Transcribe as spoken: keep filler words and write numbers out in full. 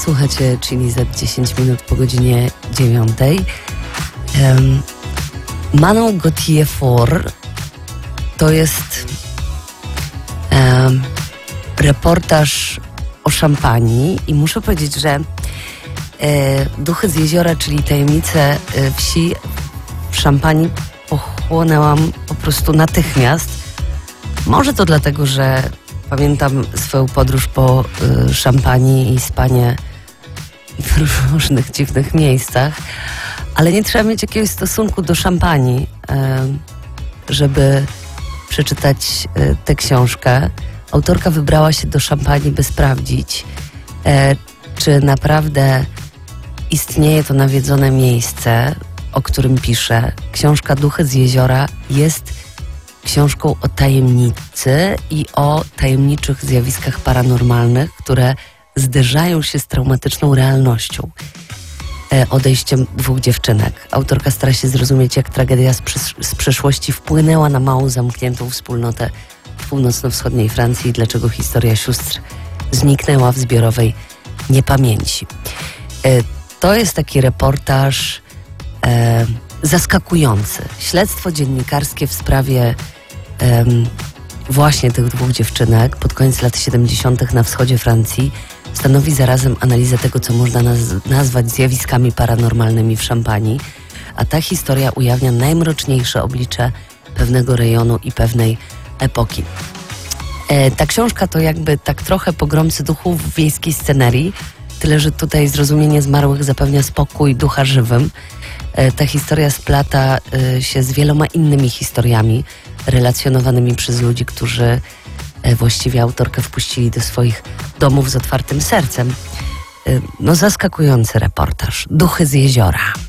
Słuchacie Chili Z dziesięć minut po godzinie dziewiątej. Um, Manon Gauthier Faure to jest um, reportaż o szampanii i muszę powiedzieć, że e, Duchy z jeziora, czyli tajemnice e, wsi w szampanii pochłonęłam po prostu natychmiast. Może to dlatego, że pamiętam swoją podróż po y, szampanii i spanie w różnych dziwnych miejscach, ale nie trzeba mieć jakiegoś stosunku do szampanii, y, żeby przeczytać y, tę książkę. Autorka wybrała się do szampanii, by sprawdzić, y, czy naprawdę istnieje to nawiedzone miejsce, o którym pisze. Książka Duchy z jeziora jest książką o tajemnicy i o tajemniczych zjawiskach paranormalnych, które zderzają się z traumatyczną realnością. E, odejściem dwóch dziewczynek. Autorka stara się zrozumieć, jak tragedia z, przysz- z przeszłości wpłynęła na małą, zamkniętą wspólnotę w północno-wschodniej Francji i dlaczego historia sióstr zniknęła w zbiorowej niepamięci. E, to jest taki reportaż e, zaskakujący. Śledztwo dziennikarskie w sprawie um, właśnie tych dwóch dziewczynek pod koniec lat siedemdziesiątych na wschodzie Francji stanowi zarazem analizę tego, co można naz- nazwać zjawiskami paranormalnymi w Szampanii, a ta historia ujawnia najmroczniejsze oblicze pewnego rejonu i pewnej epoki. E, ta książka to jakby tak trochę pogromcy duchów w wiejskiej scenerii, tyle że tutaj zrozumienie zmarłych zapewnia spokój ducha żywym. Ta historia splata się z wieloma innymi historiami relacjonowanymi przez ludzi, którzy właściwie autorkę wpuścili do swoich domów z otwartym sercem. No zaskakujący reportaż. Duchy z jeziora.